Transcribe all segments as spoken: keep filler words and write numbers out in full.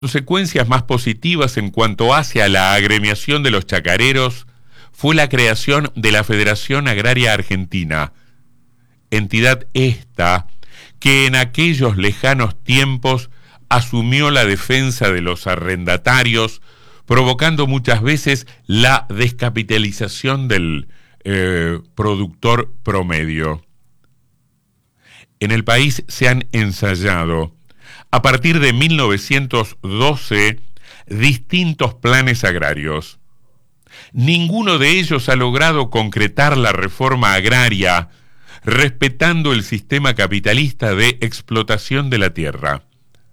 consecuencias más positivas en cuanto hace a la agremiación de los chacareros fue la creación de la Federación Agraria Argentina, entidad esta que en aquellos lejanos tiempos asumió la defensa de los arrendatarios, provocando muchas veces la descapitalización del eh, productor promedio. En el país se han ensayado, a partir de mil novecientos doce, distintos planes agrarios. Ninguno de ellos ha logrado concretar la reforma agraria, respetando el sistema capitalista de explotación de la tierra.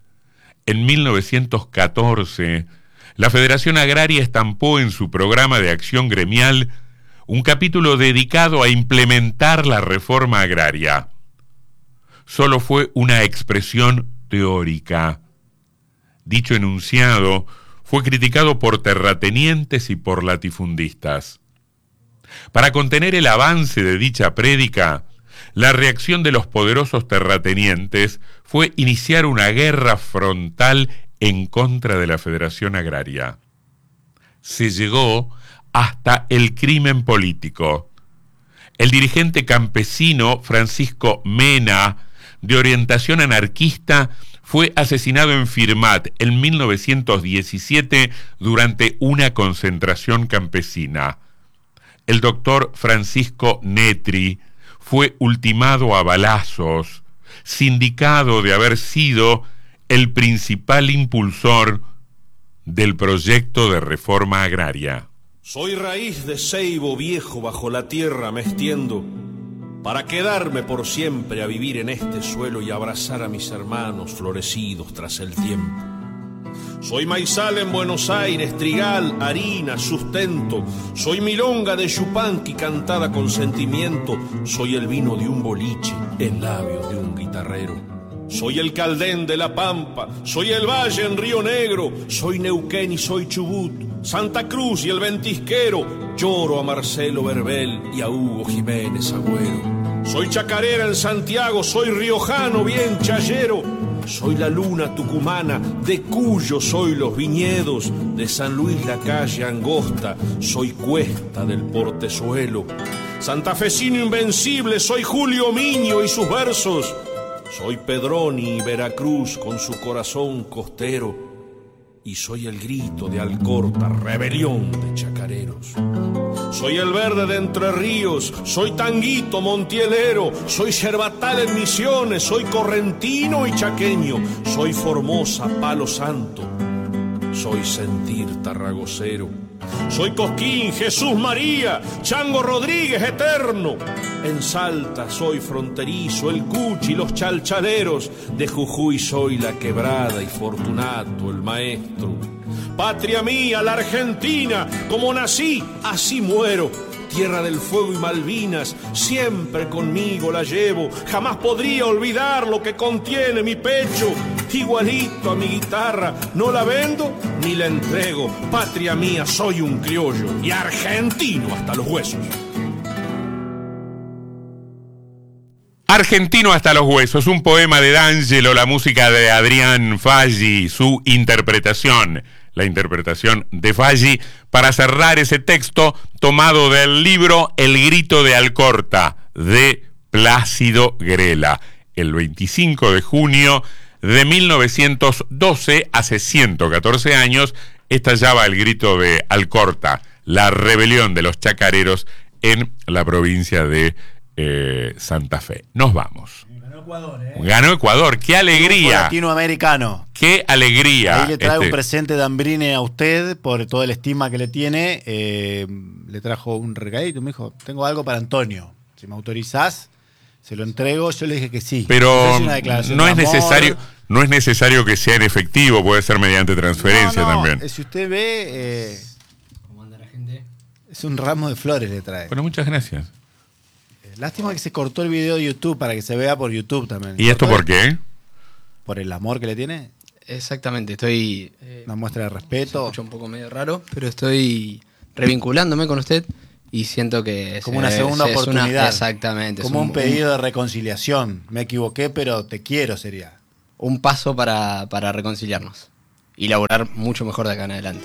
En mil novecientos catorce, la Federación Agraria estampó en su programa de acción gremial un capítulo dedicado a implementar la reforma agraria. Solo fue una expresión teórica. Dicho enunciado fue criticado por terratenientes y por latifundistas. Para contener el avance de dicha prédica, la reacción de los poderosos terratenientes fue iniciar una guerra frontal en contra de la Federación Agraria. Se llegó hasta el crimen político. El dirigente campesino Francisco Mena, de orientación anarquista, fue asesinado en Firmat en mil novecientos diecisiete durante una concentración campesina. El doctor Francisco Netri fue ultimado a balazos, sindicado de haber sido el principal impulsor del proyecto de reforma agraria. Soy raíz de ceibo viejo bajo la tierra me extiendo, para quedarme por siempre a vivir en este suelo y abrazar a mis hermanos florecidos tras el tiempo. Soy maizal en Buenos Aires, trigal, harina, sustento. Soy milonga de Yupanqui cantada con sentimiento. Soy el vino de un boliche en labios de un guitarrero. Soy el Caldén de la Pampa, soy el Valle en Río Negro. Soy Neuquén y soy Chubut, Santa Cruz y el Ventisquero. Lloro a Marcelo Verbel y a Hugo Jiménez Agüero. Soy chacarera en Santiago, soy riojano bien chayero. Soy la luna tucumana, de Cuyo soy los viñedos, de San Luis la calle angosta, soy Cuesta del Portezuelo. Santafesino invencible, soy Julio Miño y sus versos. Soy Pedroni y Veracruz con su corazón costero. Y soy el grito de Alcorta, rebelión de chacareros. Soy el verde de Entre Ríos, soy tanguito montielero, soy yerbatal en Misiones, soy correntino y chaqueño, soy Formosa, Palo Santo, soy sentir tarragocero. Soy Cosquín, Jesús María, Chango Rodríguez eterno. En Salta soy fronterizo, el Cuchi, los chalchaleros. De Jujuy soy la Quebrada y Fortunato, el maestro. Patria mía, la Argentina, como nací, así muero. Tierra del Fuego y Malvinas, siempre conmigo la llevo. Jamás podría olvidar lo que contiene mi pecho. Igualito a mi guitarra, no la vendo ni la entrego. Patria mía, soy un criollo y argentino hasta los huesos. Argentino hasta los huesos, un poema de D'Angelo, la música de Adrián Faggi, su interpretación, la interpretación de Faggi, para cerrar ese texto tomado del libro El grito de Alcorta, de Plácido Grela, el veinticinco de junio de mil novecientos doce, hace ciento catorce años, estallaba el grito de Alcorta, la rebelión de los chacareros en la provincia de eh, Santa Fe. Nos vamos. Ganó Ecuador, ¿eh? Ganó Ecuador, qué alegría. Latinoamericano. Qué alegría. Ahí le traigo este... un presente de Ambrine a usted por toda la estima que le tiene. Eh, le trajo un regalito, me dijo, tengo algo para Antonio. Si me autorizás, se lo entrego. Yo le dije que sí. Pero no es de necesario, no es necesario que sea en efectivo, puede ser mediante transferencia no, no. también. Si usted ve, eh, ¿Cómo anda la gente? Es un ramo de flores le trae. Bueno, muchas gracias. Lástima que se cortó el video de YouTube para que se vea por YouTube también. ¿Y esto por qué? ¿Por el amor que le tiene? Exactamente, estoy... Eh, Una muestra de respeto. Se escucha un poco medio raro, pero estoy revinculándome con usted y siento que... Como una segunda es oportunidad. Una, exactamente. Como un, un pedido de reconciliación. Me equivoqué, pero te quiero sería. Un paso para, para reconciliarnos. y laburar mucho mejor de acá en adelante.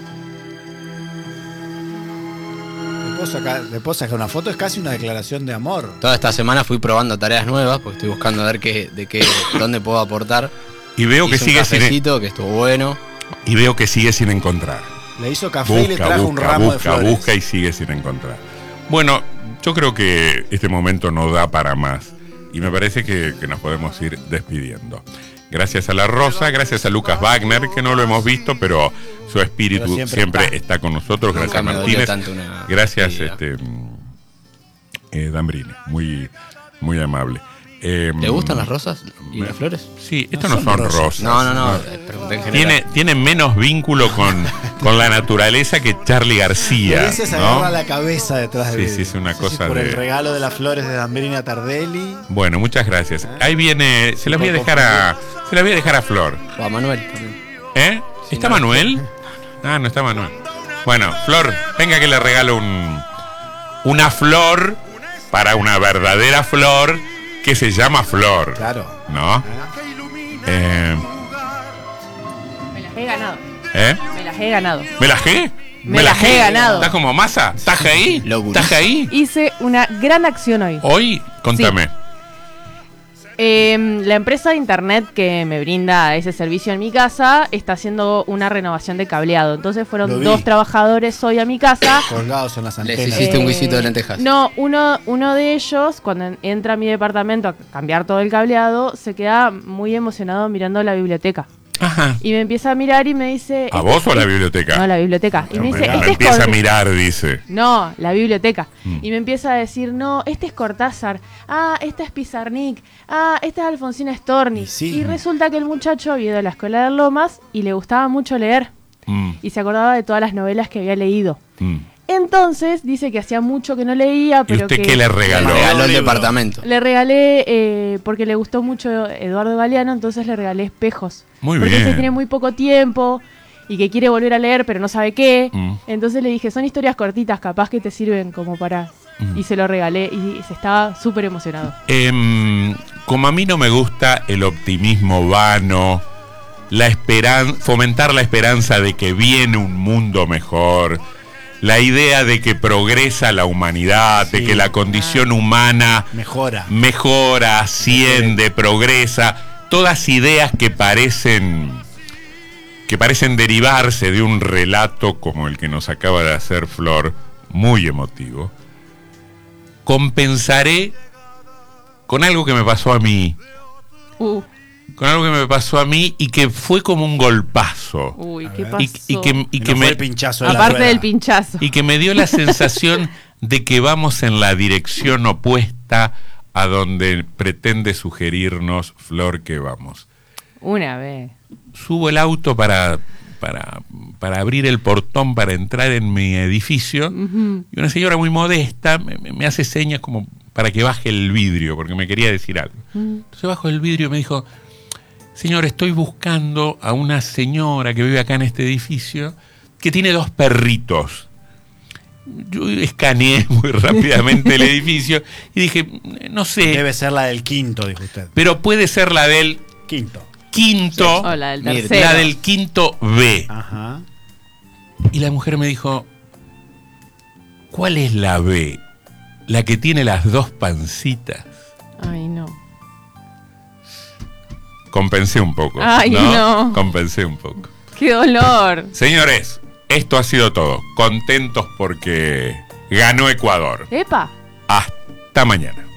¿Le puedo sacar, le puedo sacar una foto? Es casi una declaración de amor. Toda esta semana fui probando tareas nuevas porque estoy buscando a ver qué, de qué, dónde puedo aportar. Y veo que Hice un sigue sin cafecito, que estuvo bueno. y veo que sigue sin encontrar. Le hizo café y le Busca, trajo un busca, ramo de busca, flores. busca y sigue sin encontrar. Bueno, yo creo que este momento no da para más y me parece que, que nos podemos ir despidiendo. Gracias a La Rosa, gracias a Lucas Wagner, que no lo hemos visto, pero su espíritu Pero siempre, siempre está. está. con nosotros. Nunca Gracias me dolió Martínez. tanto una Gracias idea. este, eh, Dambrini, muy, muy amable. Eh, ¿Le gustan las rosas y me- las flores? Sí, estas No no, son son rosas. rosas. No, no, no, eh, pregunté en general. Tiene, tiene menos vínculo con, con la naturaleza que Charly García. Ese se ¿no? agarra la cabeza detrás Sí, de sí, es una no sé cosa si por de- el regalo de las flores de Dambrini a Tardelli. Bueno, muchas gracias. Ahí viene, se las voy a dejar a, se las voy a dejar a Flor. O a Manuel también. ¿Eh? ¿Está Manuel? Ah, no está Manuel. Bueno, Flor, venga que le regalo un, una flor para una verdadera flor que se llama Flor. Claro. ¿No? Eh, Me las he ganado. ¿Eh? Me las he ganado. ¿Me la G? Me las he ganado. ¿Estás como masa? ¿Estás ahí? Lo ¿Estás ahí? Hice una gran acción hoy. Hoy, contame. Eh, la empresa de internet que me brinda ese servicio en mi casa está haciendo una renovación de cableado. Entonces Lo fueron vi. dos trabajadores hoy a mi casa. Colgados en las Les antenas. hiciste un Eh, guisito de lentejas. No, uno, uno de ellos, cuando en- entra a mi departamento a cambiar todo el cableado, se queda muy emocionado mirando la biblioteca. Ajá. Y me empieza a mirar y me dice... ¿A vos o a la biblioteca? No, a la biblioteca. Y me dice, Me este es empieza a Cor- mirar, dice. No, la biblioteca. Mm. Y me empieza a decir, no, este es Cortázar. Ah, esta es Pizarnik. Ah, esta es Alfonsina Storni. Y sí. Y resulta que el muchacho había ido a la escuela de Lomas y le gustaba mucho leer. Mm, Y se acordaba de todas las novelas que había leído. mm. Entonces, dice que hacía mucho que no leía, ¿Y pero usted que... qué le regaló? Le regaló el Libro. departamento. Le regalé, eh, porque le gustó mucho Eduardo Galeano, entonces le regalé espejos. Muy porque bien. ese tiene muy poco tiempo y que quiere volver a leer, pero no sabe qué. Mm. Entonces le dije, son historias cortitas, capaz que te sirven como para... Mm. Y se lo regalé y se estaba súper emocionado. Em, como a mí no me gusta el optimismo vano, la esperan fomentar la esperanza de que viene un mundo mejor, la idea de que progresa la humanidad, de Sí. que la condición humana Mejora. mejora, asciende, progresa, todas ideas que parecen que parecen derivarse de un relato como el que nos acaba de hacer Flor, muy emotivo. Compensaré con algo que me pasó a mí, Uh, con algo que me pasó a mí y que fue como un golpazo. uy, A ¿qué ver. pasó? Y, y que, y Y que no fue me, el pinchazo de la Aparte rueda. del pinchazo. y que me dio la sensación de que vamos en la dirección opuesta a donde pretende sugerirnos Flor que vamos. Una vez. Subo el auto para, para, para abrir el portón para entrar en mi edificio Ujú. y una señora muy modesta me, me hace señas como para que baje el vidrio porque me quería decir algo. Mm. Entonces bajo el vidrio y me dijo, señor, estoy buscando a una señora que vive acá en este edificio que tiene dos perritos. Yo escaneé muy rápidamente el edificio y dije, no sé, Debe ser la del quinto, dijo usted. pero puede ser la del Quinto. quinto, O la del Mire, tercero. la del quinto B. Ajá. Y la mujer me dijo, ¿cuál es la B? La que tiene las dos pancitas. Ay, no. Compensé un poco. Ay, no. Compensé un poco. ¡Qué dolor! Señores, esto ha sido todo. Contentos porque ganó Ecuador. ¡Epa! Hasta mañana.